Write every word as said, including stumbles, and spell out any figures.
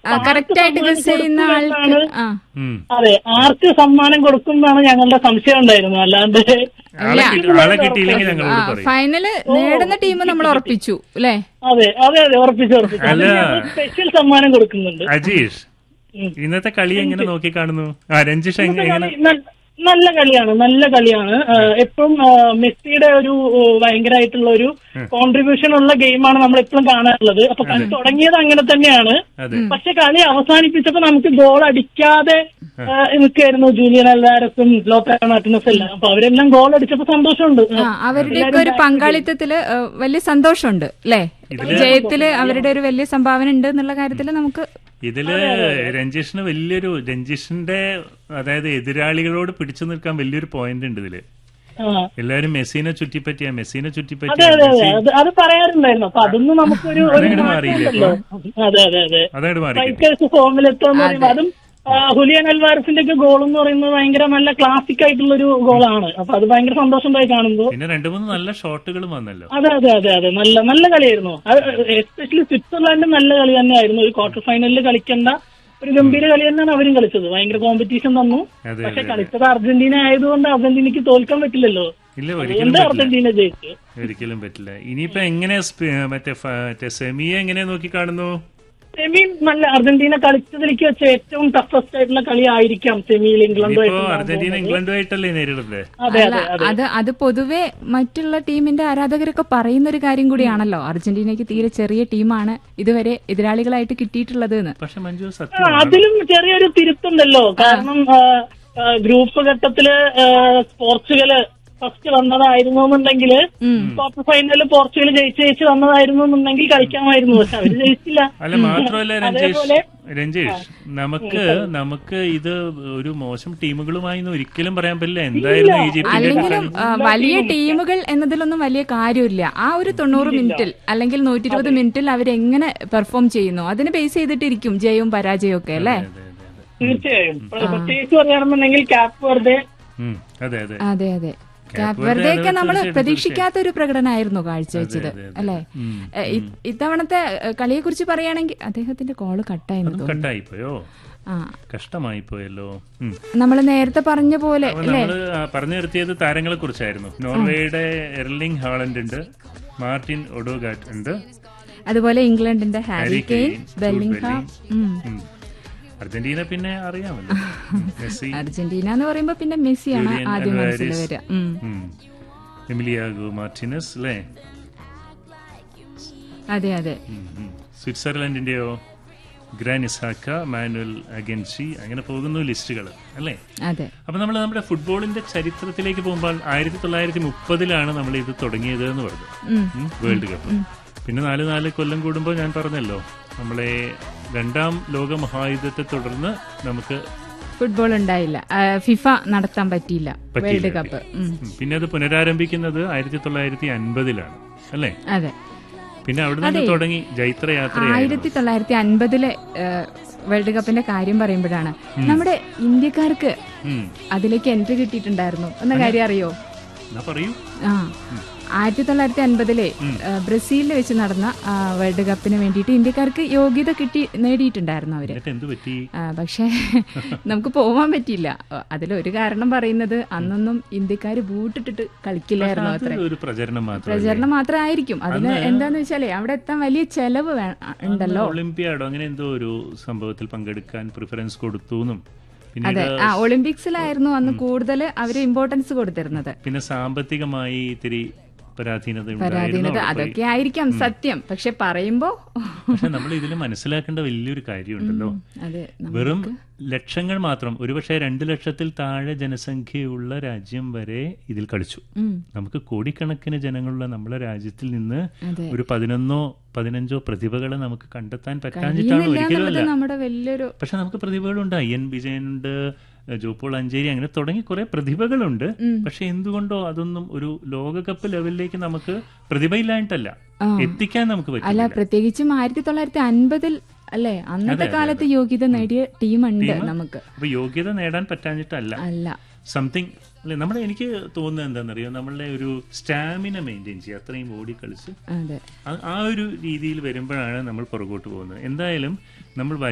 Correct ആയിട്ട് guess ചെയ്യുന്ന ആൾക്ക് ആ അതെ ആർക്ക് സമ്മാനം കൊടുക്കും എന്നാണ് ഞങ്ങളുടെ സംശയം ഉണ്ടായിരുന്നു. അല്ലാണ്ട് ഫൈനല് നേടുന്ന ടീം നമ്മൾ ഉറപ്പിച്ചു അല്ലേ? അതെ അതെ അതെ ഉറപ്പിച്ചു ഉറപ്പിച്ചു സ്പെഷ്യൽ സമ്മാനം കൊടുക്കുന്നുണ്ട്. അജീഷ്, ഇന്നത്തെ കളി എങ്ങനെ നോക്കി കാണുന്നു? ആ രഞ്ജിഷ് എങ്ങനെ? നല്ല കളിയാണ്, നല്ല കളിയാണ്. എപ്പോഴും മെസ്സിയുടെ ഒരു ഭയങ്കരമായിട്ടുള്ള ഒരു കോൺട്രിബ്യൂഷൻ ഉള്ള ഗെയിമാണ് നമ്മൾ എപ്പോഴും കാണാറുള്ളത്. അപ്പൊ കളി തുടങ്ങിയത് അങ്ങനെ തന്നെയാണ്. പക്ഷെ കളി അവസാനിപ്പിച്ചപ്പോ നമുക്ക് ഗോൾ അടിക്കാതെ നിൽക്കായിരുന്നു ജൂലിയൻ അൽവാരസും ലോത്താരോ മാർട്ടിനസും എല്ലാം. അപ്പൊ അവരെല്ലാം ഗോൾ അടിച്ചപ്പോ സന്തോഷമുണ്ട്. അവരുടെയൊക്കെ ഒരു പങ്കാളിത്തത്തില് വലിയ സന്തോഷമുണ്ട് അല്ലേ? ജയത്തില് അവരുടെ ഒരു വലിയ സംഭാവന ഉണ്ട് എന്നുള്ള കാര്യത്തില് നമുക്ക് ഇതില് രഞ്ജീഷിന് വലിയൊരു രഞ്ജീഷിന്റെ അതായത് എതിരാളികളോട് പിടിച്ചു നിൽക്കാൻ വലിയൊരു പോയിന്റ് ഉണ്ട് ഇതില്. എല്ലാരും മെസ്സിനെ ചുറ്റിപ്പറ്റിയാ മെസ്സിനെ ചുറ്റിപ്പറ്റിയ അത് പറയാറുണ്ടായിരുന്നു. അപ്പൊ അതൊന്നും നമുക്കൊരു മാറിയില്ല. അതായത് മാറി ഫോമിലെത്തുന്ന അതും ഹുലിയൻ അൽവാരസിന്റെ ഒക്കെ ഗോൾ എന്ന് പറയുന്നത് ഭയങ്കര നല്ല ക്ലാസിക് ആയിട്ടുള്ള ഒരു ഗോളാണ്. അപ്പൊ അത് ഭയങ്കര സന്തോഷമായി കാണുമ്പോൾ. പിന്നെ രണ്ടു മൂന്ന് നല്ല ഷോട്ടുകളും വന്നല്ലോ. അതെ അതെ അതെ അതെ നല്ല നല്ല കളിയായിരുന്നു. എസ്പെഷ്യലി സ്വിറ്റ്സർലാൻഡ് നല്ല കളി തന്നെയായിരുന്നു. ഒരു ക്വാർട്ടർ ഫൈനലിൽ കളിക്കേണ്ട ഒരു ഗംഭീര കളി തന്നെയാണ് അവരും കളിച്ചത്. ഭയങ്കര കോമ്പറ്റീഷൻ തന്നു. പക്ഷെ കളിച്ചത് അർജന്റീന ആയതുകൊണ്ട് അർജന്റീനയ്ക്ക് തോൽക്കാൻ പറ്റില്ലല്ലോ. ഒരിക്കലും അർജന്റീന ജയിച്ചു. ഒരിക്കലും പറ്റില്ല. ഇനിയിപ്പോ എങ്ങനെ മറ്റേ സെമിയെ എങ്ങനെ നോക്കി കാണുന്നു? സെമി നല്ല അർജന്റീന കളിച്ചതിലേക്ക് വെച്ച ഏറ്റവും ടഫസ്റ്റ് ആയിട്ടുള്ള കളി ആയിരിക്കാം സെമിയിൽ ഇംഗ്ലണ്ടുമായിട്ട്. അർജന്റീന ഇംഗ്ലണ്ടുമായിട്ടല്ലേ നേരിടുന്നത്? അത് അത് പൊതുവെ മറ്റുള്ള ടീമിന്റെ ആരാധകരൊക്കെ പറയുന്ന ഒരു കാര്യം കൂടിയാണല്ലോ. അർജന്റീനയ്ക്ക് തീരെ ചെറിയ ടീമാണ് ഇതുവരെ എതിരാളികളായിട്ട് കിട്ടിയിട്ടുള്ളത്. പക്ഷെ മഞ്ജു അതിലും ചെറിയൊരു തിരുത്തുണ്ടല്ലോ. കാരണം ഗ്രൂപ്പ് ഘട്ടത്തില് പോർച്ചുഗല് ഫസ്റ്റ് വന്നതായിരുന്നു എന്നുണ്ടെങ്കിൽ ക്വാർട്ടർ ഫൈനലിൽ പോർച്ചുഗൽ ജയിച്ച് ജയിച്ച് വന്നതായിരുന്നു എന്നുണ്ടെങ്കിൽ കളിക്കാമായിരുന്നു. പക്ഷെ അവര് ജയിച്ചില്ല. അല്ല മാത്രമല്ല രഞ്ജേഷ് രഞ്ജേഷ് നമുക്ക് നമുക്ക് ഇത് ഒരു മോശം ടീമുകളുമായി ഒരിക്കലും പറയാൻ പറ്റില്ല. എന്തായാലും അല്ലെങ്കിലും വലിയ ടീമുകൾ എന്നതിലൊന്നും വലിയ കാര്യമില്ല. ആ ഒരു തൊണ്ണൂറ് മിനിറ്റിൽ അല്ലെങ്കിൽ നൂറ്റി ഇരുപത് മിനിറ്റിൽ അവരെങ്ങനെ പെർഫോം ചെയ്യുന്നു അതിന് ബേസ് ചെയ്തിട്ടിരിക്കും ജയവും പരാജയവും ഒക്കെ അല്ലേ? തീർച്ചയായും. പ്രത്യേകിച്ച് പറയുകയാണെന്നുണ്ടെങ്കിൽ കാപ്പ് വെർദെ അതെ അതെ അതെ അതെ വെറുതെയൊക്കെ നമ്മൾ പ്രതീക്ഷിക്കാത്ത ഒരു പ്രകടനമായിരുന്നു കാഴ്ചവെച്ചത് അല്ലെ? ഇത്തവണത്തെ കളിയെ കുറിച്ച് പറയുകയാണെങ്കിൽ അദ്ദേഹത്തിന്റെ കോള് കട്ടായിരുന്നു. കട്ടായിപ്പോയോ? കഷ്ടമായി പോയല്ലോ. നമ്മൾ നേരത്തെ പറഞ്ഞ പോലെ പറഞ്ഞു നിർത്തിയത് താരങ്ങളെ കുറിച്ചായിരുന്നു. നോർവേയുടെ എർലിംഗ് ഹാളൻഡ് ഉണ്ട്, മാർട്ടിൻ ഒഡോഗാർഡ് ഉണ്ട്, അതുപോലെ ഇംഗ്ലണ്ടിന്റെ ഹാരി കെയ്ൻ, ബെല്ലിംഗ്ഹാം. അർജന്റീന പിന്നെ അറിയാമല്ലോ, മെസ്സി. അർജന്റീന എന്ന് പറയുമ്പോ പിന്നെ മെസ്സിയാണ് ആദ്യം മനസ്സിൽ വരിക. എമിലിയാഗോ മാർട്ടിനസ് അല്ലേ? അതെ അതെ. സ്വിറ്റ്സർലൻഡിന്റെയോ ഗ്രാനിസാക്ക, മാനുവൽ അഗൻസി, അങ്ങനെ പോകുന്നു ലിസ്റ്റുകൾ അല്ലേ? അതെ. അപ്പൊ നമ്മൾ നമ്മുടെ ഫുട്ബോളിന്റെ ചരിത്രത്തിലേക്ക് പോകുമ്പോൾ ആയിരത്തി തൊള്ളായിരത്തി മുപ്പതിലാണ് നമ്മൾ ഇത് തുടങ്ങിയത് എന്ന് പറഞ്ഞു, വേൾഡ് കപ്പ്. പിന്നെ നാല് നാല് കൊല്ലം കൂടുമ്പോൾ ഞാൻ പറഞ്ഞല്ലോ നമ്മളെ രണ്ടാം ലോക മഹായുദ്ധത്തെ തുടർന്ന് നമുക്ക് ഫുട്ബോൾ ഉണ്ടായില്ല, ഫിഫ നടത്താൻ പറ്റിയില്ല വേൾഡ് കപ്പ്. പിന്നെ അത് പുനരാരംഭിക്കുന്നത് ആയിരത്തി തൊള്ളായിരത്തി അൻപതിലാണ് അല്ലേ? അതെ. പിന്നെ അവിടെ നിന്ന് തുടങ്ങി ജൈത്രയാത്ര. ആയിരത്തി തൊള്ളായിരത്തി അൻപതിലെ വേൾഡ് കപ്പിന്റെ കാര്യം പറയുമ്പോഴാണ് നമ്മുടെ ഇന്ത്യക്കാർക്ക് അതിലേക്ക് എൻട്രി കിട്ടിയിട്ടുണ്ടായിരുന്നു എന്ന കാര്യം അറിയോ? പറയൂ. ആ ആയിരത്തി തൊള്ളായിരത്തി അൻപതിലെ ബ്രസീലിൽ വെച്ച് നടന്ന വേൾഡ് കപ്പിന് വേണ്ടിയിട്ട് ഇന്ത്യക്കാർക്ക് യോഗ്യത കിട്ടി നേടിയിട്ടുണ്ടായിരുന്നു അവര്. പക്ഷെ നമുക്ക് പോവാൻ പറ്റിയില്ല. അതിലൊരു കാരണം പറയുന്നത് അന്നൊന്നും ഇന്ത്യക്കാര് ബൂട്ടിട്ടിട്ട് കളിക്കില്ലായിരുന്നു. അത്ര പ്രചരണം മാത്രമായിരിക്കും. അതിന് എന്താന്ന് വെച്ചാലേ അവിടെ എത്താൻ വലിയ ചെലവ് ഉണ്ടല്ലോ. ഒളിമ്പിയാഡോ അങ്ങനെ എന്തോ ഒരു സംഭവത്തിൽ പങ്കെടുക്കാൻ പ്രിഫറൻസ് കൊടുത്തു. അതെ, ആ ഒളിമ്പിക്സിലായിരുന്നു അന്ന് കൂടുതൽ അവര് ഇമ്പോർട്ടൻസ് കൊടുത്തിരുന്നത്. പിന്നെ സാമ്പത്തികമായി ഇത്തിരി പരാധീനത അതൊക്കെ ആയിരിക്കാം സത്യം. പക്ഷെ പറയുമ്പോ പക്ഷെ നമ്മൾ ഇതിൽ മനസ്സിലാക്കേണ്ട വലിയൊരു കാര്യമുണ്ടല്ലോ. വെറും ലക്ഷങ്ങൾ മാത്രം, ഒരുപക്ഷെ രണ്ടു ലക്ഷത്തിൽ താഴെ ജനസംഖ്യയുള്ള രാജ്യം വരെ ഇതിൽ കളിച്ചു. നമുക്ക് കോടിക്കണക്കിന് ജനങ്ങളുള്ള നമ്മുടെ രാജ്യത്തിൽ നിന്ന് ഒരു പതിനൊന്നോ പതിനഞ്ചോ പ്രതിഭകളെ നമുക്ക് കണ്ടെത്താൻ പറ്റാഞ്ഞിട്ടാണ് ഒരിക്കലും അല്ല. പക്ഷെ നമുക്ക് പ്രതിഭകളുണ്ട്. ഐ എൻ വിജയനുണ്ട്, ജോപോൾ അഞ്ചേരി, അങ്ങനെ തുടങ്ങി കുറെ പ്രതിഭകളുണ്ട്. പക്ഷെ എന്തുകൊണ്ടോ അതൊന്നും ഒരു ലോകകപ്പ് ലെവലിലേക്ക് നമുക്ക് പ്രതിഭയില്ലായിട്ടല്ല, എത്തിക്കാൻ നമുക്ക് പറ്റില്ല. പ്രത്യേകിച്ചും ആയിരത്തി തൊള്ളായിരത്തി അൻപതിൽ അല്ലേ, അന്നത്തെ കാലത്ത് യോഗ്യത നേടിയ ടീമുണ്ട് നമുക്ക്. അപ്പൊ യോഗ്യത നേടാൻ പറ്റാഞ്ഞിട്ടല്ല, അല്ല സംതിങ് അല്ലെ. നമ്മുടെ എനിക്ക് തോന്നുന്നത് എന്താണെന്നറിയോ, നമ്മളുടെ ഒരു സ്റ്റാമിന മെയിൻറ്റെയിൻ ചെയ്യുക, അത്രയും ഓടി കളിച്ച് ആ ഒരു രീതിയിൽ വരുമ്പോഴാണ് നമ്മൾ പുറകോട്ട് പോകുന്നത്. എന്തായാലും നമ്മൾ